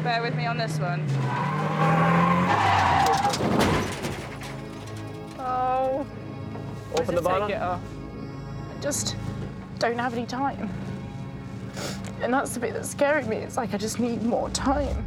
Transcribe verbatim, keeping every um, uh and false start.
Bear with me on this one. Oh. Open the bonnet. Take it off. I just don't have any time. And that's the bit that's scaring me. It's like I just need more time.